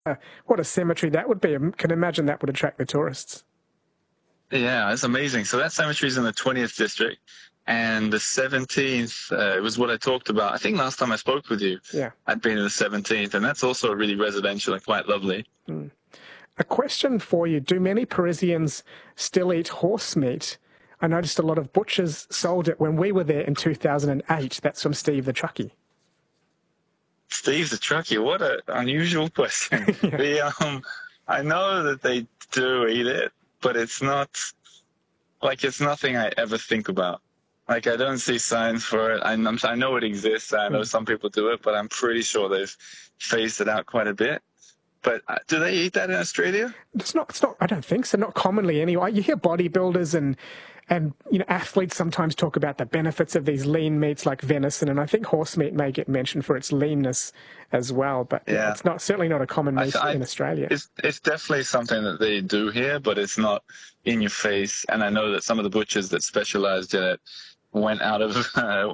What a cemetery that would be. I can imagine that would attract the tourists. Yeah, it's amazing. So that cemetery is in the 20th district, and the 17th was what I talked about. I think last time I spoke with you, Yeah. I'd been in the 17th, and that's also really residential and quite lovely. A question for you. Do many Parisians still eat horse meat? I noticed a lot of butchers sold it when we were there in 2008. That's from Steve the Truckie. Steve the Truckie, what an unusual question. Yeah. I know that they do eat it, but it's not, like, it's nothing I ever think about. Like, I don't see signs for it. I know it exists. I know some people do it, but I'm pretty sure they've phased it out quite a bit. But do they eat that in Australia? It's not, I don't think so, not commonly anyway. You hear bodybuilders and athletes sometimes talk about the benefits of these lean meats like venison, and I think horse meat may get mentioned for its leanness as well, but yeah, it's certainly not a common meat in Australia. It's definitely something that they do here, but it's not in your face, and I know that some of the butchers that specialized in it went out of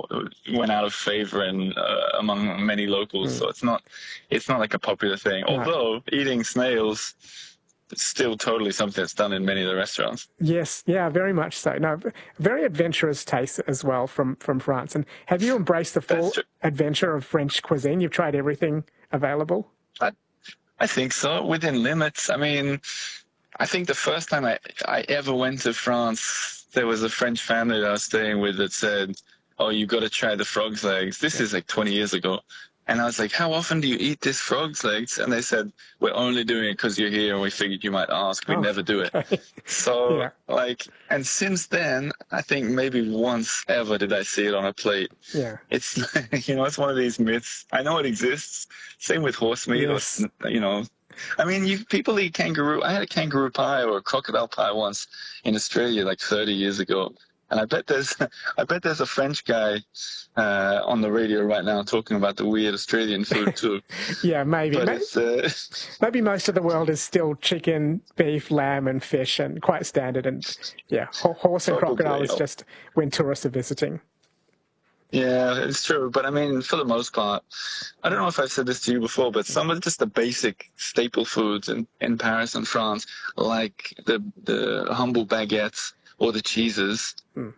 favor among many locals, so it's not like a popular thing. Right. Although eating snails, it's still totally something that's done in many of the restaurants. Yes, yeah, very much so. No, very adventurous taste as well from France. And have you embraced the full adventure of French cuisine? You've tried everything available? I think so, within limits. I mean, I think the first time I ever went to France, there was a French family that I was staying with that said, "Oh, you got to try the frog's legs." This is like 20 years ago. And I was like, "How often do you eat this frog's legs?" And they said, "We're only doing it because you're here and we figured you might ask. We never do it." Okay. So, and since then, I think maybe once ever did I see it on a plate. Yeah. It's, it's one of these myths. I know it exists. Same with horse meat, yes. I mean, people eat kangaroo. I had a kangaroo pie or a crocodile pie once in Australia like 30 years ago. And I bet there's a French guy on the radio right now talking about the weird Australian food too. Yeah, maybe. Maybe most of the world is still chicken, beef, lamb, and fish, and quite standard. And yeah, horse and crocodile is just when tourists are visiting. Yeah, it's true. But I mean, for the most part, I don't know if I've said this to you before, but some of just the basic staple foods in Paris and France, like the humble baguettes or the cheeses,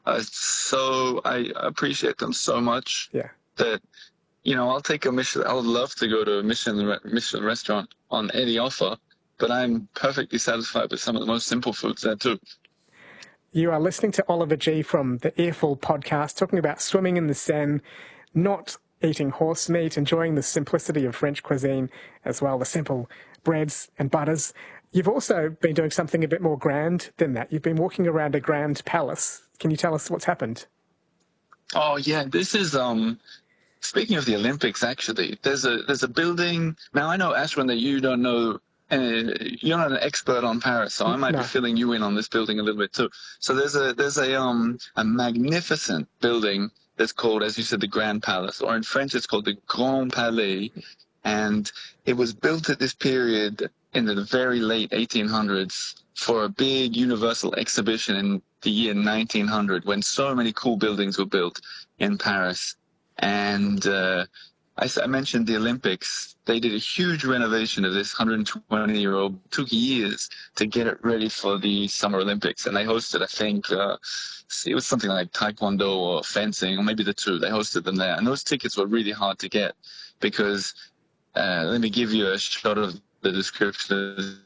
I appreciate them so much that, I'll take a Michelin. I would love to go to a Michelin restaurant on any offer, but I'm perfectly satisfied with some of the most simple foods there too. You are listening to Oliver G. from the Earful podcast, talking about swimming in the Seine, not eating horse meat, enjoying the simplicity of French cuisine as well, the simple breads and butters. You've also been doing something a bit more grand than that. You've been walking around a grand palace. Can you tell us what's happened? Oh, yeah. This is, speaking of the Olympics, actually, there's a building. Now, I know, Ashwin, that you don't know, you're not an expert on Paris, so I might be filling you in on this building a little bit too. So there's a magnificent building that's called, as you said, the Grand Palace, or in French it's called the Grand Palais, and it was built at this period in the very late 1800s for a big universal exhibition in the year 1900, when so many cool buildings were built in Paris. And I mentioned the Olympics. They did a huge renovation of this 120-year-old. It took years to get it ready for the Summer Olympics. And they hosted, I think, it was something like Taekwondo or fencing, or maybe the two. They hosted them there. And those tickets were really hard to get because, let me give you a shot of the description.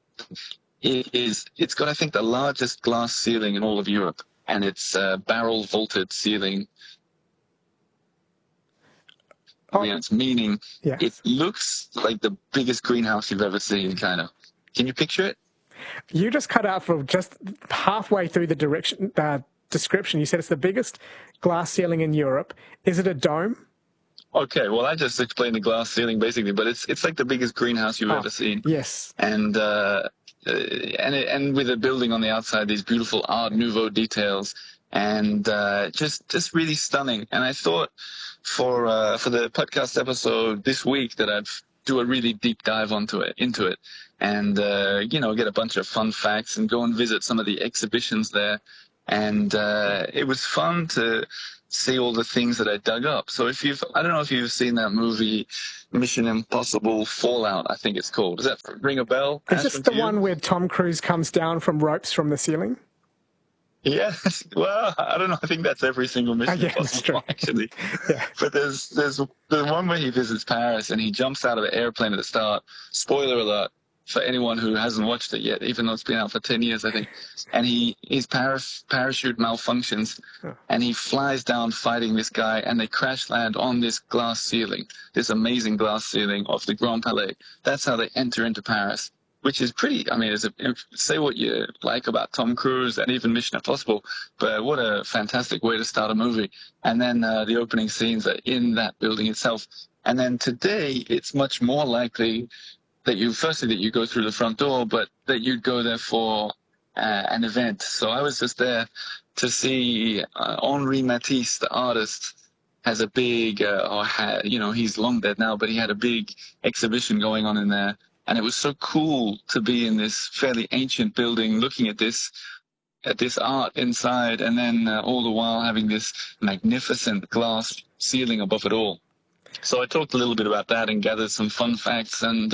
It's got, I think, the largest glass ceiling in all of Europe. And it's a barrel vaulted ceiling. It's meaning it looks like the biggest greenhouse you've ever seen, kind of. Can you picture it? You just cut out for just halfway through the description. You said it's the biggest glass ceiling in Europe. Is it a dome? Okay, well, I just explained the glass ceiling basically, but it's like the biggest greenhouse you've ever seen. Yes. And with a building on the outside, these beautiful Art Nouveau details, and just really stunning. And I thought for the podcast episode this week that I'd do a really deep dive into it, and get a bunch of fun facts and go and visit some of the exhibitions there. And it was fun to see all the things that I dug up. So I don't know if you've seen that movie, Mission Impossible Fallout, I think it's called. Does that ring a bell? Is this the one where Tom Cruise comes down from ropes from the ceiling? Yes. Well, I don't know. I think that's every single Mission Impossible, actually. Yeah. But there's the one where he visits Paris and he jumps out of an airplane at the start. Spoiler alert for anyone who hasn't watched it yet, even though it's been out for 10 years, I think. And his parachute malfunctions, and he flies down fighting this guy, and they crash land on this glass ceiling, this amazing glass ceiling of the Grand Palais. That's how they enter into Paris, which is pretty, I mean, say what you like about Tom Cruise and even Mission Impossible, but what a fantastic way to start a movie. And then the opening scenes are in that building itself. And then today, it's much more likely that you go through the front door, but that you'd go there for an event. So I was just there to see Henri Matisse, the artist, has a big, he's long dead now, but he had a big exhibition going on in there. And it was so cool to be in this fairly ancient building, looking at this art inside, and then all the while having this magnificent glass ceiling above it all. So I talked a little bit about that and gathered some fun facts, and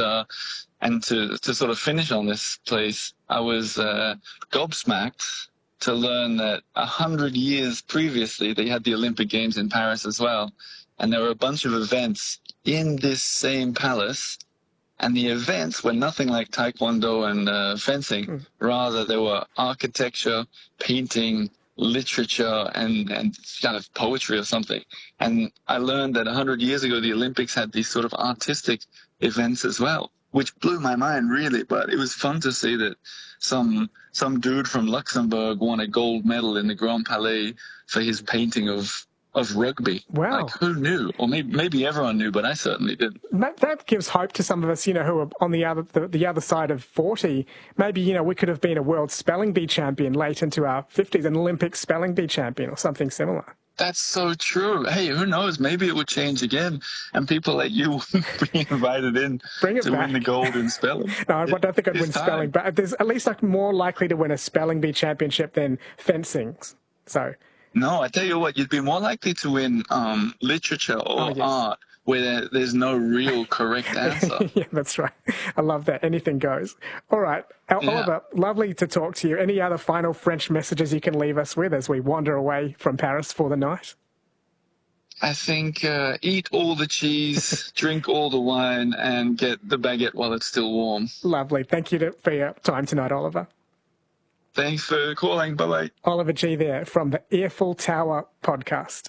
to sort of finish on this place, I was gobsmacked to learn that 100 years previously they had the Olympic Games in Paris as well, and there were a bunch of events in this same palace, and the events were nothing like Taekwondo and fencing. Rather, they were architecture, painting, literature, and kind of poetry or something. And I learned that 100 years ago, the Olympics had these sort of artistic events as well, which blew my mind, really. But it was fun to see that some dude from Luxembourg won a gold medal in the Grand Palais for his painting of rugby. Wow. Like, who knew? Or maybe everyone knew, but I certainly didn't. That gives hope to some of us, who are on the other side of 40. Maybe, we could have been a world spelling bee champion late into our 50s, an Olympic spelling bee champion or something similar. That's so true. Hey, who knows? Maybe it would change again, and people like you be invited in to win the gold in spelling. No, I don't think I'd win spelling, but there's at least more likely to win a spelling bee championship than fencing. So. No, I tell you what, you'd be more likely to win literature or art where there's no real correct answer. Yeah, that's right. I love that. Anything goes. All right. Oliver, lovely to talk to you. Any other final French messages you can leave us with as we wander away from Paris for the night? I think eat all the cheese, drink all the wine, and get the baguette while it's still warm. Lovely. Thank you for your time tonight, Oliver. Thanks for calling. Bye-bye. Oliver G. there from the Eiffel Tower podcast.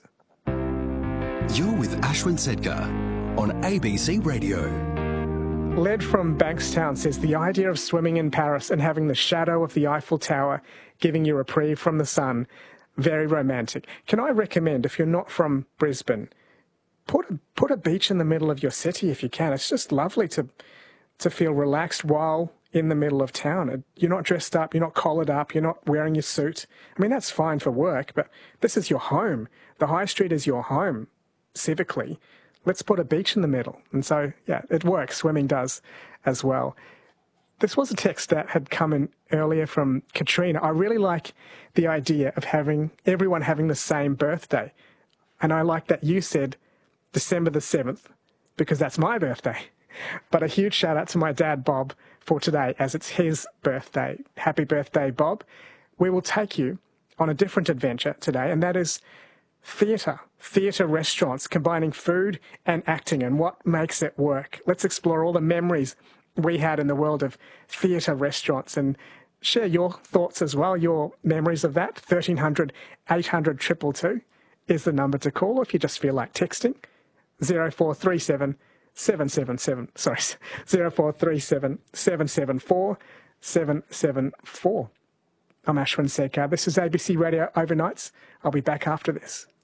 You're with Ashwin Sedkar on ABC Radio. Led from Bankstown says the idea of swimming in Paris and having the shadow of the Eiffel Tower giving you reprieve from the sun, very romantic. Can I recommend, if you're not from Brisbane, put a beach in the middle of your city if you can. It's just lovely to feel relaxed while in the middle of town. You're not dressed up, you're not collared up, you're not wearing your suit. I mean, that's fine for work, but this is your home. The high street is your home, civically. Let's put a beach in the middle. And so, yeah, it works. Swimming does as well. This was a text that had come in earlier from Katrina. I really like the idea of everyone having the same birthday. And I like that you said December the 7th, because that's my birthday. But a huge shout out to my dad, Bob, for today, as it's his birthday. Happy birthday, Bob. We will take you on a different adventure today, and that is theatre restaurants, combining food and acting and what makes it work. Let's explore all the memories we had in the world of theatre restaurants and share your thoughts as well, your memories of that. 1300 800 222 is the number to call, or if you just feel like texting. 0437 774 774. I'm Ashwin Sedkar. This is ABC Radio Overnights. I'll be back after this.